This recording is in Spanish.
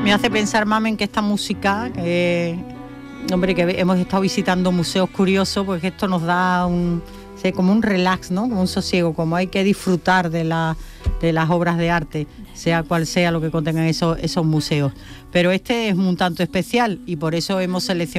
Me hace pensar, Mamen, que esta música, hombre, que hemos estado visitando museos curiosos, pues esto nos da como un relax, ¿no? Como un sosiego, como hay que disfrutar de las obras de arte, sea cual sea lo que contengan esos museos. Pero este es un tanto especial y por eso hemos seleccionado